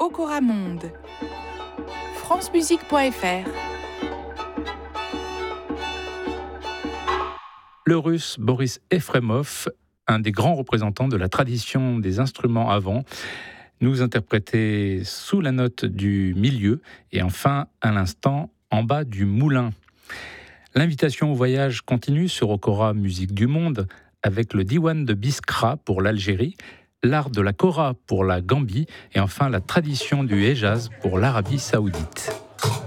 Okora Monde. francemusique.fr. Le Russe Boris Efremov, un des grands représentants de la tradition des instruments à vent, nous interprétait sous la note du milieu et enfin, à l'instant, en bas du moulin. L'invitation au voyage continue sur Okora Musique du Monde avec le diwan de Biskra pour l'Algérie, l'art de la kora pour la Gambie et enfin la tradition du Hejaz pour l'Arabie Saoudite.